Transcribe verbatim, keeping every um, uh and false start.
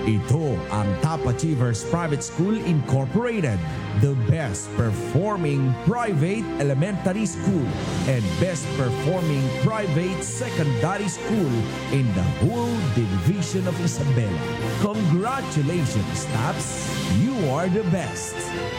Ito ang Top Achievers Private School Incorporated, the best performing private elementary school and best performing private secondary school in the whole division of Isabela. Congratulations, Taps! You are the best!